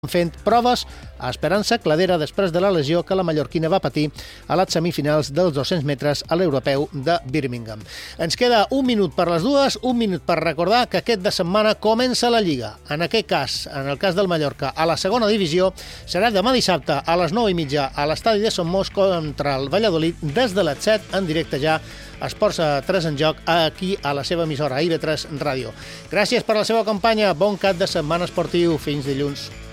fent proves a Esperança Cladera després de la lesió que la mallorquina va patir a les semifinals dels 200 metres a l'Europeu de Birmingham. Ens queda un minut per les dues, un minut per recordar que aquest de setmana comença la Lliga. En aquest cas, en el cas del Mallorca, a la segona divisió, serà demà dissabte a les 9:30 a l'estadi de Somos contra el Valladolid des de les 7 en directe ja Esports 3 en joc aquí a la seva emissora, a IB3 Ràdio. Gràcies per la seva companya, bon cap de setmana esportiu, fins dilluns.